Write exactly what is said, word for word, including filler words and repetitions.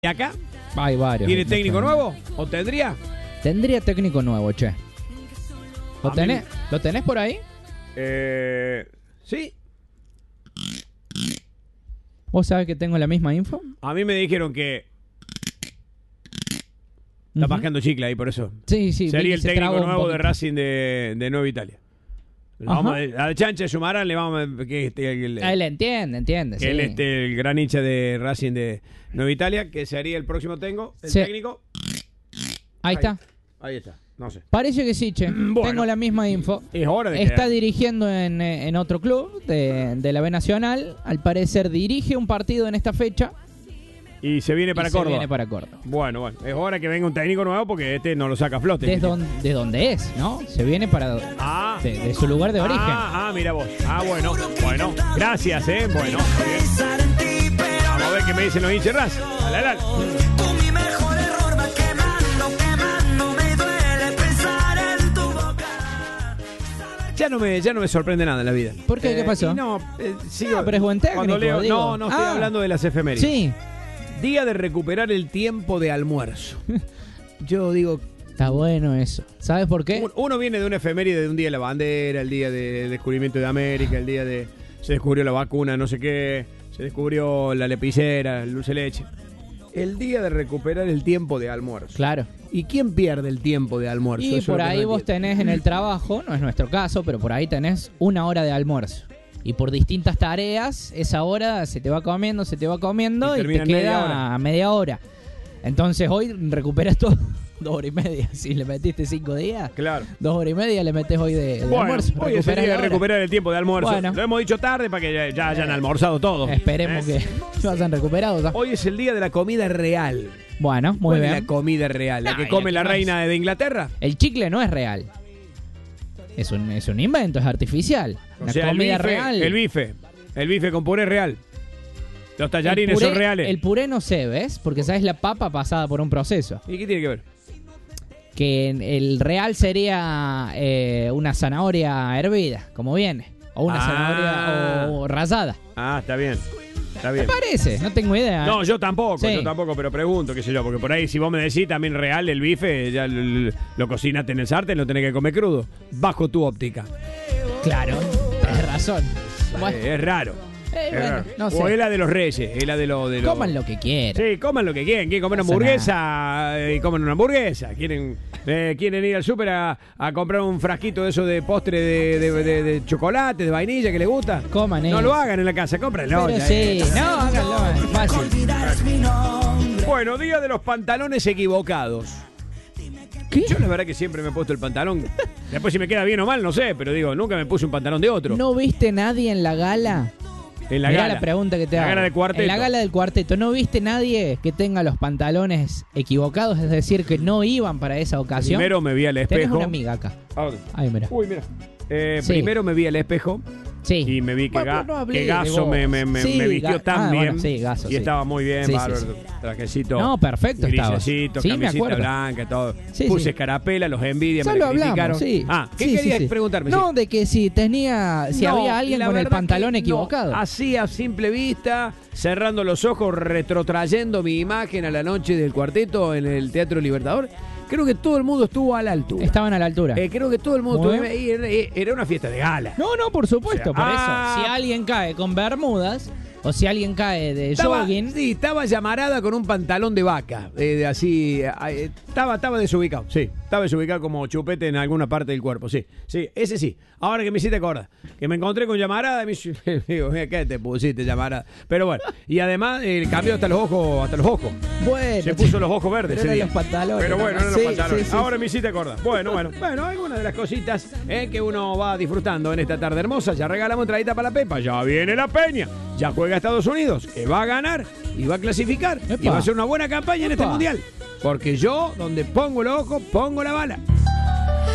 ¿Y acá? Hay varios. ¿Tiene técnico nuevo? ¿O tendría? Tendría técnico nuevo, che. ¿Lo A tenés, mí- ¿Lo tenés por ahí? Eh, sí. ¿Vos sabés que tengo la misma info? A mí me dijeron que está Ujú. mascando chicle ahí, por eso. Sí, sí. vi Sería que el se técnico trabó un nuevo de poquito. Racing de, de Nueva Italia. Le Ajá. vamos a, al Chancha Sumarán le vamos a... Que, este, el, Ah, él entiende, entiende. que sí. él este, el gran hincha de Racing de Nueva Italia, que sería el próximo tengo, el Sí. técnico. Ahí está. Ahí está, no sé. Parece que sí, che. Bueno. Tengo la misma info. Es hora de Está quedar. dirigiendo en, eh, en otro club de, de la B Nacional. Al parecer dirige un partido en esta fecha. Y se viene para y se Córdoba. viene para Córdoba. Bueno, bueno, es hora que venga un técnico nuevo porque este no lo saca a flote. ¿De dónde, de dónde es, no? Se viene para Ah, de, de su lugar de origen. Ah, ah, mira vos. Ah, bueno, bueno. Gracias, eh. Bueno, bien. Vamos a ver qué me dicen los hinchas Racing. Al, al, al. Con mi mejor error va quemando, quemando, me duele pensar en tu boca. Ya no me, ya no me sorprende nada en la vida. ¿Por qué? ¿Qué pasó? y no, eh, sigo- Ah, pero es buen técnico, cuando leo- digo. no, no estoy Ah. hablando de las efemérides. Sí, Día de recuperar el tiempo de almuerzo. Yo digo, está bueno eso. ¿Sabes por qué? un- uno viene de una efeméride de un día de la bandera, el día del descubrimiento de América, el día de... Se descubrió la vacuna, no sé qué, se descubrió la lepicera, el dulce de leche. El día de recuperar el tiempo de almuerzo. Claro. ¿Y quién pierde el tiempo de almuerzo? Y Eso es por lo que ahí no vos entiendo. tenés en el trabajo, no es nuestro caso, pero por ahí tenés una hora de almuerzo. Y por distintas tareas, esa hora se te va comiendo, se te va comiendo Y y, termina te en media queda hora. media hora. Entonces hoy recuperas todo dos horas y media. Si le metiste cinco días, Claro. dos horas y media le metes hoy de, de Bueno, almuerzo. hoy es el Recuperás día la de hora. recuperar el tiempo de almuerzo. Bueno. Lo hemos dicho tarde para que ya, ya hayan almorzado todos. Esperemos ¿Eh? que lo hayan recuperado ya. Hoy es el día de la comida real. Bueno, muy ¿Cuál es bien. la comida real? ¿La No, que y come aquí la más. reina de Inglaterra? El chicle no es real. Es un, es un invento, es artificial. O La sea, el comida bife, real. El bife. El bife con puré real. Los tallarines El puré- son reales. El puré no sé, ¿ves? Porque sabes la papa pasada por un proceso. ¿Y qué tiene que ver? Que en- el real sería eh, una zanahoria hervida, como viene. O una Ah. zanahoria o, rallada. Ah, está bien. Está bien. Me parece, no tengo idea. No, yo tampoco, Sí. yo tampoco, pero pregunto, qué sé yo, porque por ahí si vos me decís también real el bife, ya lo, lo cocinaste en el sartén, lo tenés que comer crudo, bajo tu óptica. Claro, tienes razón. Bueno, Eh, es raro. eh, es bueno, raro. no O sé. es la de los reyes, es la de los... De los- Coman lo que quieran. Sí, coman lo que quieran. Quieren comer una Pasa hamburguesa eh, y comen una hamburguesa. Quieren eh, quieren ir al súper a, a comprar un frasquito de eso de postre de, de- de- de chocolate, de vainilla que les gusta. Coman No eso. lo hagan en la casa, cómprenlo. Pero ya, sí, eh. no, háganlo, es fácil. Olvidarás mi nombre. Bueno, día de los pantalones equivocados. ¿Qué? Yo la verdad que siempre me he puesto el pantalón. Después si me queda bien o mal, no sé, pero digo, nunca me puse un pantalón de otro. ¿No viste nadie en la gala? En la Mirá gala. la pregunta que te La hago. gala del cuarteto. En la gala del cuarteto, ¿no viste nadie que tenga los pantalones equivocados? Es decir, que no iban para esa ocasión. Primero me vi al Tenés espejo. una amiga acá. ¿A dónde? Ay, mira. Uy, mira. Eh, Sí. Primero me vi al espejo. Sí. Y me vi que, Bueno, ga- pero no hablé que de Gaso vos. me, me, me, Sí, me vistió Ga- tan ah, bien. bueno, sí, Gaso, y sí. estaba muy bien, Sí, sí, bárbaro. sí. Trajecito. No, perfecto estabas. Grisecito, Sí, me camisita acuerdo. blanca, todo. Sí, Puse sí. escarapela, los envidias, Ya me lo criticaron. hablamos, sí. Ah, ¿qué Sí, sí, querías sí. preguntarme? No, Sí. de que si tenía, si No, había alguien la con el verdad pantalón que equivocado. No, así a simple vista, cerrando los ojos, retrotrayendo mi imagen a la noche del cuarteto en el Teatro Libertador. Creo que todo el mundo estuvo a la altura. Estaban a la altura. Eh, creo que todo el mundo Muy estuvo ahí. Era, era una fiesta de gala. No, no, por supuesto, O sea, por ah. eso. Si alguien cae con bermudas o si alguien cae de Estaba, jogging, sí, estaba llamarada con un pantalón de vaca. eh, de así. eh, estaba, estaba desubicado, sí. Estaba desubicado como chupete en alguna parte del cuerpo, sí. Sí, ese sí. Ahora que me hiciste acordar, que me encontré con llamarada, me dice, digo, mira, ¿qué te pusiste llamarada? Pero bueno, y además eh, cambió hasta los ojos, hasta los ojos. bueno, Se puso los ojos verdes. pero ese eran día. los pantalones. Pero bueno, nada eran más. los Sí, pantalones. sí, sí, Ahora sí. me hiciste acordar. Bueno, bueno, bueno, algunas de las cositas eh, que uno va disfrutando en esta tarde hermosa. Ya regalamos entradita para la Pepa. Ya viene la Peña. Ya juega Estados Unidos, que va a ganar y va a clasificar. Epa. Y va a hacer una buena campaña en este Epa. mundial. Porque yo, donde pongo el ojo, pongo la bala.